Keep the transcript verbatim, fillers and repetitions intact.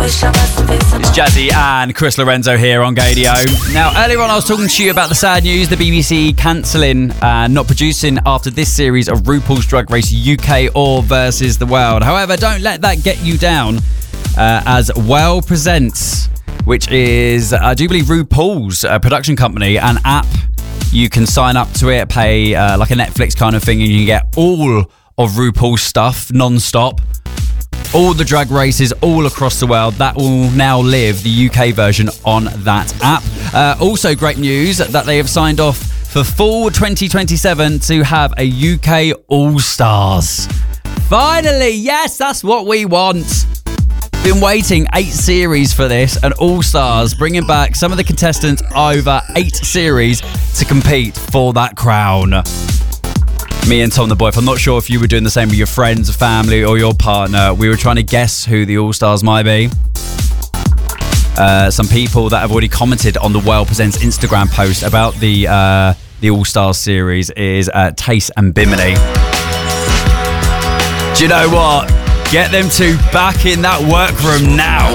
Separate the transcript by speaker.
Speaker 1: It's Jazzy and Chris Lorenzo here on Gadio. Now, earlier on I was talking to you about the sad news, the B B C cancelling and not producing after this series of RuPaul's Drag Race U K or versus the World. However, don't let that get you down, uh, as Well Presents, which is, I do believe, RuPaul's uh, production company, an app. You can sign up to it, pay uh, like a Netflix kind of thing, and you can get all of RuPaul's stuff non-stop. All the drag races all across the world, that will now live, the U K version, on that app. Uh, also great news that they have signed off for fall twenty twenty-seven to have a U K All-Stars. Finally, yes, that's what we want. Been waiting eight series for this, and All-Stars, bringing back some of the contestants over eight series to compete for that crown. Me and Tom the Boy, I'm not sure if you were doing the same with your friends, family, or your partner. We were trying to guess who the All-Stars might be. Uh, some people that have already commented on the Well Presents Instagram post about the uh, the All-Stars series is uh, Tace and Bimini. Do you know what? Get them two back in that workroom now.